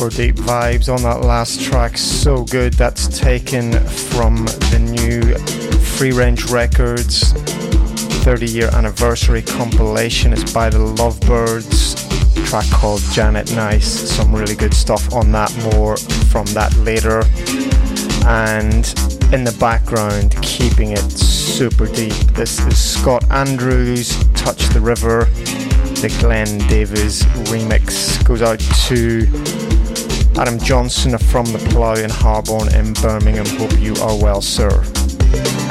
super deep vibes on that last track, so good. That's taken from the new Free Range Records 30-year anniversary compilation. It's by the Lovebirds, a track called Janet Nice. Some really good stuff on that, more from that later. And in the background, keeping it super deep, this is Scott Andrews, Touch the River. The Glenn Davis remix goes out to Adam Johnson from The Plough in Harborne in Birmingham. Hope you are well, sir.